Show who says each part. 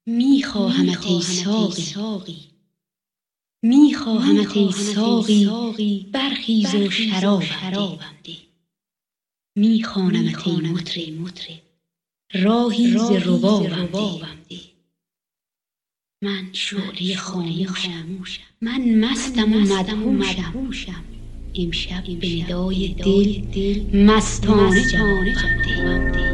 Speaker 1: میخواهمت ای ساقی، میخواهمت ای ساقی، برخیز و شرابم ده. میخوانمت ای مطرب، راهی ز ربابم ده. من شعله خاموشم، من مستم و مدهوشم، امشب به ندای دل مستانه جوابم ده.